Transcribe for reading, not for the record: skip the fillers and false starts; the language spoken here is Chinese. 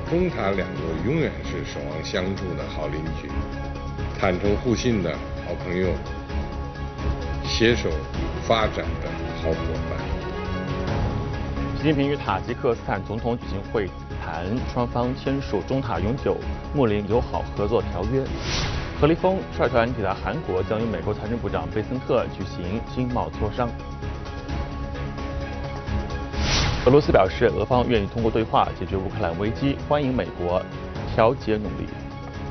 中塔两国永远是守望相助的好邻居，坦诚互信的好朋友，携手发展的好伙伴。 习近平与塔吉克斯坦总统举行会谈，双方签署中塔永久睦邻友好合作条约。何立峰率团抵达韩国，将与美国财政部长贝森特举行经贸磋商。俄罗斯表示，俄方愿意通过对话解决乌克兰危机，欢迎美国调解努力。